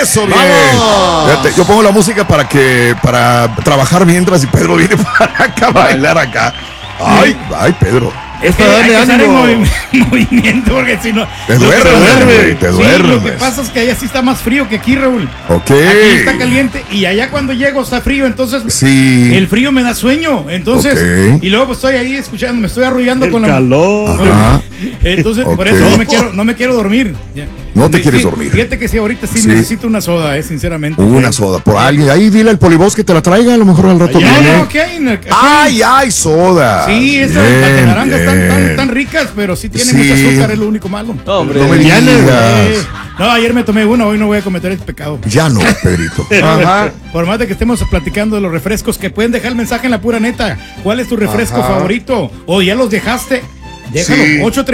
¡Eso, bien! Fíjate, yo pongo la música para trabajar mientras y Pedro viene para acá a bailar acá. Ay, Pedro. Es para darle ánimo. En movimiento, porque si no... Te duermes. Sí, lo que pasa es que allá sí está más frío que aquí, Raúl. Ok. Aquí está caliente y allá cuando llego está frío, entonces sí. El frío me da sueño, entonces... Y luego pues estoy ahí escuchando, me estoy arrullando con calor. Entonces, por eso no me quiero dormir. No te quieres dormir. Fíjate que sí, ahorita sí necesito una soda, sinceramente. Una soda, por alguien. Ahí dile al Polibos que te la traiga, a lo mejor al rato viene. No, ¿qué hay? ¡Ay, soda! Sí, esas naranjas están tan ricas, pero sí tienen mucho azúcar, es lo único malo. No, hombre, no me digas. No, ayer me tomé una, hoy no voy a cometer el pecado. Ya no, Pedrito. Ajá. Por más de que estemos platicando de los refrescos, que pueden dejar el mensaje en la pura neta. ¿Cuál es tu refresco favorito? ¿O ya los dejaste? Déjalo,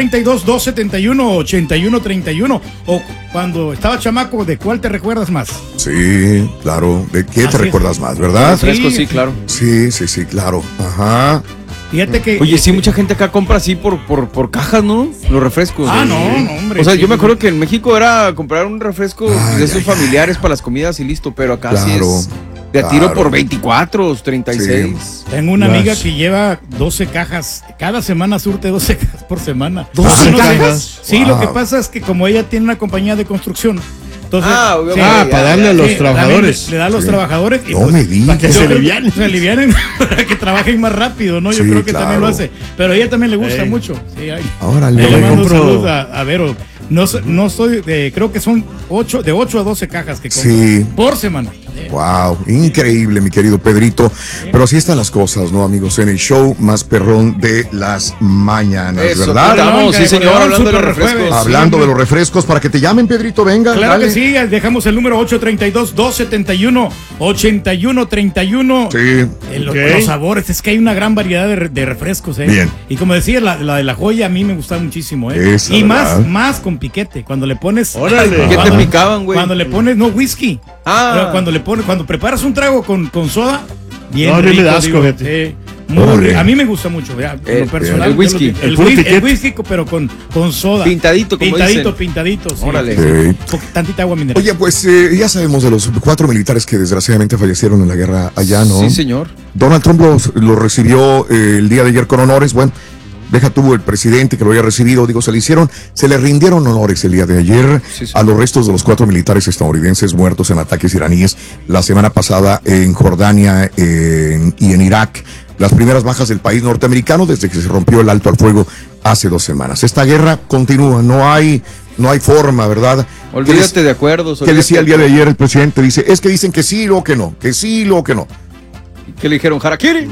832-271-8131. O cuando estaba chamaco, ¿de cuál te recuerdas más? Sí, claro. ¿De qué te recuerdas más, verdad? Refresco, sí, claro. Sí, claro. Ajá. Fíjate que... Oye, sí, mucha gente acá compra así por cajas, ¿no? Los refrescos. No, hombre. O sea, yo me acuerdo que en México era comprar un refresco de esos familiares para las comidas y listo, pero acá sí es de a tiro por 24, 36. Sí. Tengo una amiga que lleva 12 cajas. Cada semana surte 12 cajas por semana. ¿12 cajas? Sí, lo que pasa es que como ella tiene una compañía de construcción, entonces, para darle a los trabajadores. Le da a los trabajadores y no me digas. para que se alivianen, para que trabajen más rápido, ¿no? Yo creo que también lo hace. Pero a ella también le gusta mucho. Sí, ahora le mando saludos a Vero. No soy creo que son de 8 a 12 cajas que compro por semana. Wow, increíble, mi querido Pedrito. Pero así están las cosas, ¿no, amigos? En el show más perrón de las mañanas, ¿verdad? Sí, señor, hablando de los refrescos. Hablando de los refrescos, para que te llamen, Pedrito, venga. Claro que sí, dejamos el número 832-271-8131. Sí. Los sabores, es que hay una gran variedad de refrescos, Bien. Y como decía, la de la joya a mí me gusta muchísimo, Esa, y ¿verdad? más con piquete, cuando le pones... órale. ¿Qué te picaban, güey? Cuando le pones, whisky. Cuando preparas un trago con soda, bien rico. No le das, a mí me gusta mucho, lo personal. El whisky. El whisky, pero con soda. Pintadito, como Pintadito. Sí. Órale. Tantita agua mineral. Oye, pues ya sabemos de los 4 militares que desgraciadamente fallecieron en la guerra allá, ¿no? Sí, señor. Donald Trump lo recibió el día de ayer con honores. Bueno, tuvo el presidente que lo había recibido, se le rindieron honores el día de ayer a los restos de los 4 militares estadounidenses muertos en ataques iraníes la semana pasada en Jordania y en Irak. Las primeras bajas del país norteamericano desde que se rompió el alto al fuego hace 2 semanas. Esta guerra continúa, no hay forma, ¿verdad? Olvídate de acuerdos. ¿Qué decía el día de ayer el presidente? Es que dicen que sí, luego que no, que sí, luego que no. ¿Qué le dijeron? ¿Harakiri?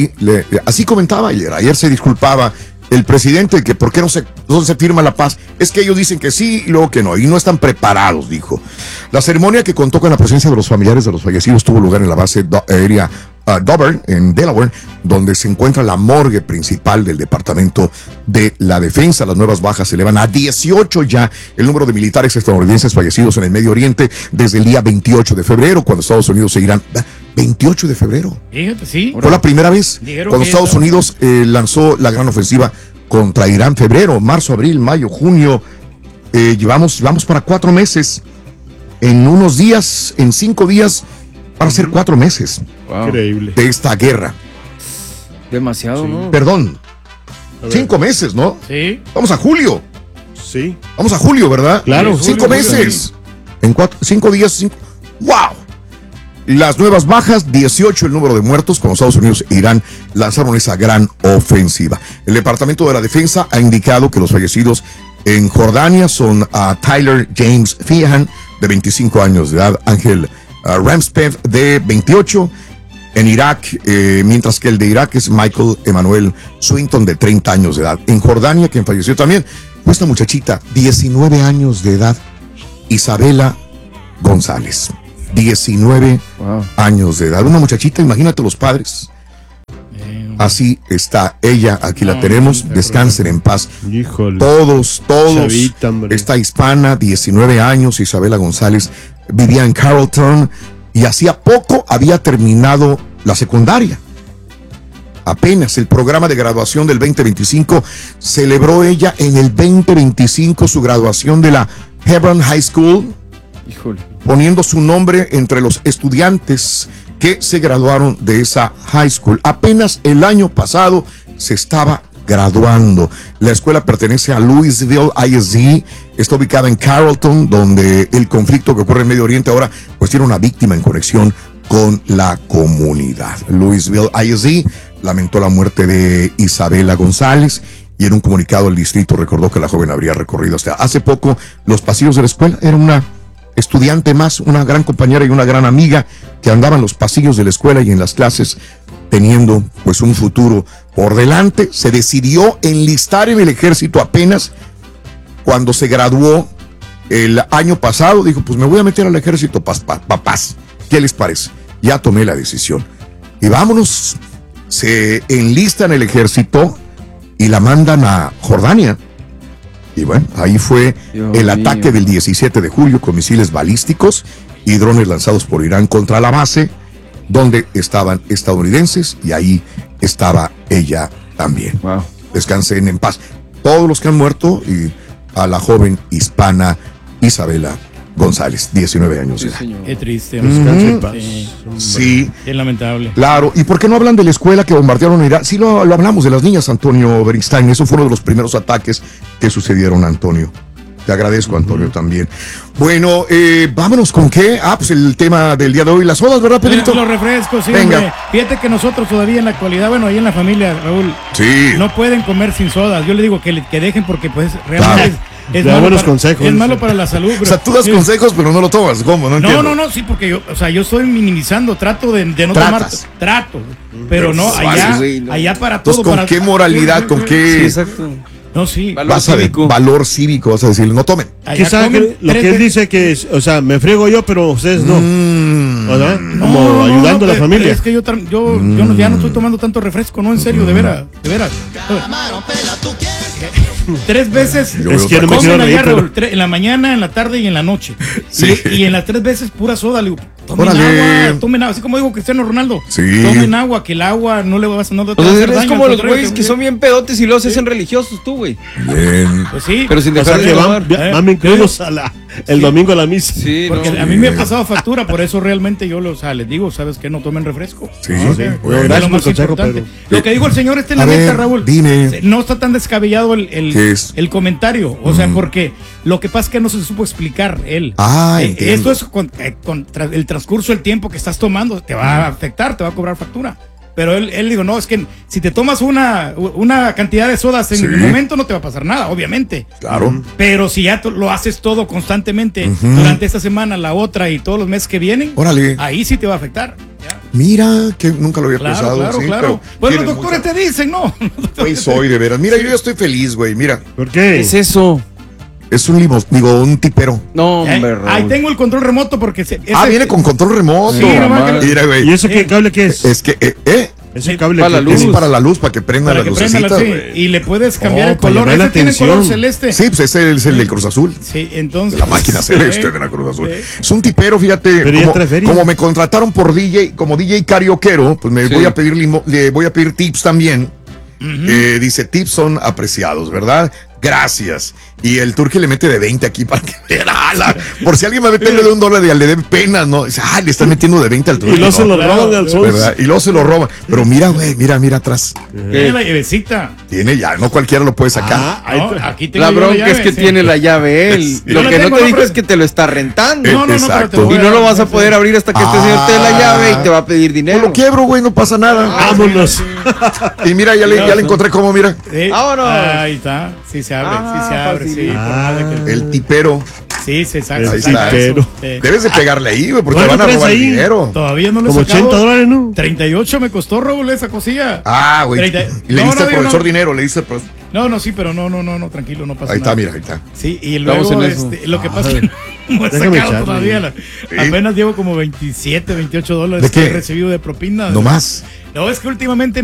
Así comentaba ayer. Ayer se disculpaba el presidente que por qué no se firma la paz. Es que ellos dicen que sí y luego que no, y no están preparados, dijo. La ceremonia, que contó con la presencia de los familiares de los fallecidos, tuvo lugar en la base aérea Dover, en Delaware, donde se encuentra la morgue principal del Departamento de la Defensa. Las nuevas bajas se elevan a 18 ya el número de militares estadounidenses fallecidos en el Medio Oriente desde el día 28 de febrero, cuando Estados Unidos se irán. 28 de febrero. Fíjate, sí. Fue la primera vez cuando Estados Unidos lanzó la gran ofensiva contra Irán. Febrero, marzo, abril, mayo, junio. Llevamos para 4 meses. En unos días, en 5 días, van a ser 4 meses. Wow. Increíble. De esta guerra. Demasiado, ¿no? Perdón. 5 meses, ¿no? Sí. Vamos a julio. Sí. Vamos a julio, ¿verdad? Claro. 5 meses. En 5 días. ¡Wow! Las nuevas bajas, 18 el número de muertos, cuando Estados Unidos e Irán lanzaron esa gran ofensiva. El Departamento de la Defensa ha indicado que los fallecidos en Jordania son Tyler James Feehan, de 25 años de edad, Ángel Ramsped, de 28, en Irak, mientras que el de Irak es Michael Emanuel Swinton, de 30 años de edad. En Jordania, quien falleció también, fue esta muchachita, 19 años de edad, Isabela González. 19 años de edad. Una muchachita, imagínate los padres. Así está ella, aquí la tenemos. Descansen en paz. Híjole. Todos. Chavita, esta hispana, 19 años, Isabela González, vivía en Carrollton y hacía poco había terminado la secundaria. Apenas el programa de graduación del 2025 celebró ella en el 2025 su graduación de la Hebron High School Híjole. poniendo su nombre entre los estudiantes que se graduaron de esa high school. Apenas el año pasado se estaba graduando. La escuela pertenece a Louisville ISD, está ubicada en Carrollton, donde el conflicto que ocurre en Medio Oriente ahora pues tiene una víctima en conexión con la comunidad. Louisville ISD lamentó la muerte de Isabela González y en un comunicado el distrito recordó que la joven habría recorrido hasta hace poco los pasillos de la escuela. Era una estudiante más, una gran compañera y una gran amiga que andaba en los pasillos de la escuela y en las clases teniendo pues un futuro por delante. Se decidió enlistar en el ejército apenas cuando se graduó el año pasado. Dijo, pues me voy a meter al ejército, papás. ¿Qué les parece? Ya tomé la decisión. Y vámonos. Se enlista en el ejército y la mandan a Jordania. Y bueno, ahí fue el ataque del 17 de julio con misiles balísticos y drones lanzados por Irán contra la base donde estaban estadounidenses, y ahí estaba ella también. Wow. Descansen en paz todos los que han muerto y a la joven hispana Isabela González, 19 años de edad. Qué triste. Descanse en paz. Sí, Es lamentable. claro. ¿Y por qué no hablan de la escuela que bombardearon Irán? Sí, lo hablamos de las niñas, Antonio Bernstein. Eso fue uno de los primeros ataques que sucedieron, Antonio. Te agradezco, Antonio, también. Bueno, vámonos con qué. Pues el tema del día de hoy, las sodas, ¿verdad, Pedrito? Los refrescos, sí. Venga. Hombre. Fíjate que nosotros todavía en la actualidad, bueno, ahí en la familia, Raúl, Sí. no pueden comer sin sodas. Yo le digo que dejen porque pues realmente es Da malo buenos para, consejos. es malo para la salud. O sea, tú das consejos, pero no lo tomas. ¿Cómo? No entiendo. No, sí, porque yo estoy minimizando, trato de no Tratas. tomar, trato, pero no, allá, güey, no. allá para todo. Entonces, ¿con para, qué moralidad, con Sí, qué exacto. No, sí. Valor vas a ver, cívico. valor cívico vas a decir? No tomen. Allá ¿Qué sabe comen lo tres que él veces- dice que es? O sea, me friego yo, pero ustedes no. ¿Verdad? No, Como ayudando a la pero familia. Es que yo ya no estoy tomando tanto refresco, no, en serio, de veras, de veras. 3 veces Yo Es veo que no otra me cosa. quiero comen reír, allá, pero- Raúl, en la mañana, en la tarde y en la noche. Sí. Y en las 3 veces pura soda, le digo, tomen Órale. agua, tomen agua, así como digo Cristiano Ronaldo. Sí. Tomen agua, que el agua no le va a hacer no te va a O sea, hacer eres daño, como al los contrario, güeyes te- que son bien pedotes y luego se hacen religiosos, tú, güey. Bien. Pues sí, Pero sin O sea, dejar de que tomar. van incluidos el domingo a la misa. Sí, porque no. a mí me ha pasado factura, por eso realmente yo les digo, ¿sabes qué? No tomen refresco. Sí, O sea, sí. es Bueno, lo gracias por más el consejo, importante. Pedro. Lo que dijo el señor está en la A ver, neta, Raúl. dime. No está tan descabellado ¿Qué es? el comentario. O sea, porque lo que pasa es que no se supo explicar él. Entiendo. Esto es el transcurso del tiempo que estás tomando, te va a afectar, te va a cobrar factura. Pero él dijo, no, es que si te tomas una cantidad de sodas en Sí. el momento no te va a pasar nada, obviamente. Claro. Pero si ya lo haces todo constantemente durante esta semana, la otra y todos los meses que vienen, Órale. ahí sí te va a afectar. Ya. Mira, que nunca lo había Claro, pensado. claro, sí, claro. pero Pues los tienes doctores mucha- te dicen, ¿no? Güey, soy de veras. Mira, yo ya estoy feliz, güey. Mira, ¿Por ¿Qué qué? es eso? es un un tipero. No, hombre, Raúl. Ahí tengo el control remoto porque Viene con control remoto. Sí, nomás que- Mira, güey. ¿Y eso qué cable qué es? Es que, Ese cable para la que luz. es tiene. para la luz, para que prenda para la que prenda lucecita, sí, güey. y le puedes cambiar el para color. llamar la Ese tiene color atención. celeste. Sí, pues ese es el del Cruz Azul. Sí, entonces. La máquina celeste Sí. de la Cruz Azul. Sí. Es un tipero, fíjate. Pero ya trae feria. Como me contrataron por DJ, como DJ karaokeero, pues me Sí. voy a pedir le voy a pedir tips también. Dice, tips son apreciados, ¿verdad? Gracias. Y el turque le mete de 20 aquí para que por si alguien me mete de $1 y le dé pena, ¿no? Dice, le están metiendo de 20 al turque. Y luego se lo Claro, roban al sol. ¿verdad? Y luego se lo roban. Pero mira, güey, mira atrás. Tiene la llavecita. Tiene ya, no cualquiera lo puede sacar. No, aquí tengo La yo bronca es llave, que sí. tiene la llave él. Sí. Lo Yo la que tengo, no te no, dijo pero- es que te lo está rentando. No, pero Exacto. te voy Y a no lo dar- vas a poder abrir hasta que este señor te dé la llave y te va a pedir Pues dinero. lo quiebro, güey, no pasa nada. Vámonos. Y mira, ya le encontré cómo, mira. Sí. Vámonos. Ahí está. Sí se abre, sí se abre, sí. facilito. por nada que- El tipero. Sí, se saca. El se Ahí saca está. eso. tipero. Sí. Debes de pegarle ahí, güey, porque te ¿Cuánto van a traes robar el ahí? dinero. Todavía no le he Como sacado. $80, ¿no? 38 me costó, Raúl, esa cosilla. Güey. 30. Y le No, diste no, al digo, profesor no. dinero, le diste al profesor. No, sí, pero no, tranquilo, no pasa Ahí está, nada. mira, ahí está. Sí, y Estamos luego en eso. lo que pasa es que no he Déjame sacado echarle. todavía. Apenas llevo como $27, $28 ¿De que he qué? recibido de propina. No más. No, es que últimamente